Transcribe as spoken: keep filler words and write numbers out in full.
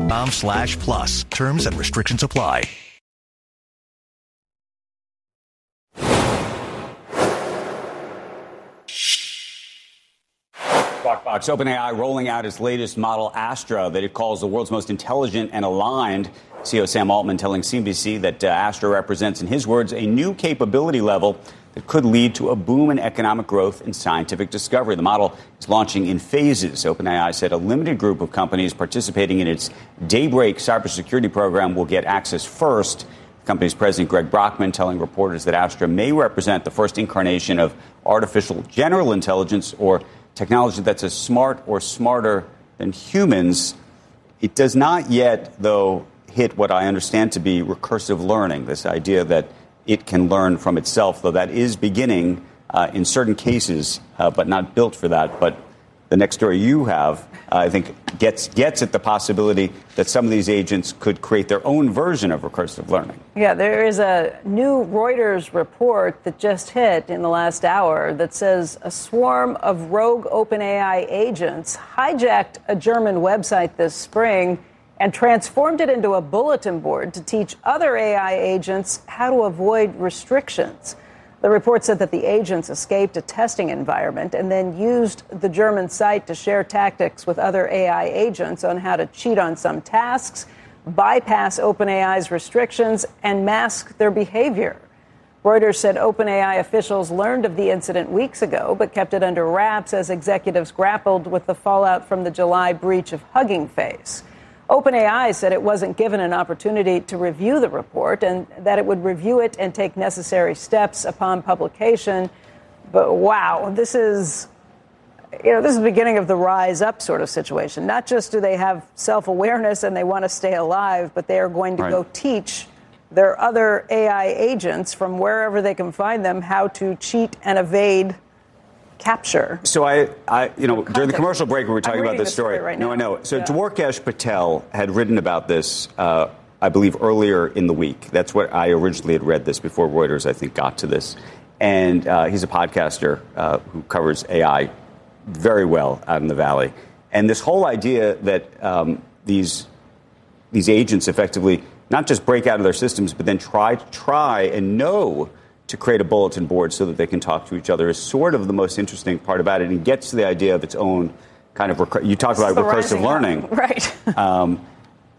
com slash plus. Terms and restrictions apply. Squawk Box. OpenAI rolling out its latest model, Astra, that it calls the world's most intelligent and aligned. C E O Sam Altman telling C N B C that uh, Astra represents, in his words, a new capability level that could lead to a boom in economic growth and scientific discovery. The model is launching in phases. OpenAI said a limited group of companies participating in its Daybreak cybersecurity program will get access first. The company's president, Greg Brockman, telling reporters that Astra may represent the first incarnation of artificial general intelligence, or technology that's as smart or smarter than humans. It does not yet, though, hit what I understand to be recursive learning, this idea that it can learn from itself, though that is beginning uh, in certain cases, uh, but not built for that. But the next story you have, uh, I think, gets gets at the possibility that some of these agents could create their own version of recursive learning. Yeah, there is a new Reuters report that just hit in the last hour that says a swarm of rogue OpenAI agents hijacked a German website this spring and transformed it into a bulletin board to teach other A I agents how to avoid restrictions. The report said that the agents escaped a testing environment and then used the German site to share tactics with other A I agents on how to cheat on some tasks, bypass OpenAI's restrictions, and mask their behavior. Reuters said OpenAI officials learned of the incident weeks ago, but kept it under wraps as executives grappled with the fallout from the July breach of Hugging Face. OpenAI said it wasn't given an opportunity to review the report and that it would review it and take necessary steps upon publication. But wow, this is, you know, this is the beginning of the rise up sort of situation. Not just do they have self-awareness and they want to stay alive, but they are going to right. go teach their other A I agents from wherever they can find them how to cheat and evade capture. So I, I you know, during the commercial break, we were talking about this story. story right no, now. I know. So yeah. Dwarkesh Patel had written about this, uh, I believe, earlier in the week. That's what I originally had read this before Reuters, I think, got to this. And uh, he's a podcaster uh, who covers A I very well out in the Valley. And this whole idea that um, these these agents effectively not just break out of their systems, but then try try and know to create a bulletin board so that they can talk to each other is sort of the most interesting part about it. And it gets to the idea of its own kind of, recur- you talk about recursive learning. Right. um,